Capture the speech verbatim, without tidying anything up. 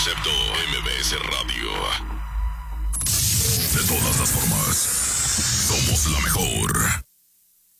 Concepto M B S Radio. De todas las formas, somos la mejor.